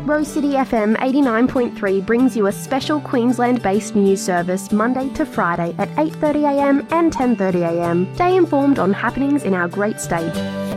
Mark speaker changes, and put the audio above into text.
Speaker 1: Rose City FM 89.3 brings you a special Queensland-based news service Monday to Friday at 8:30am and 10:30am. Stay informed on happenings in our great state.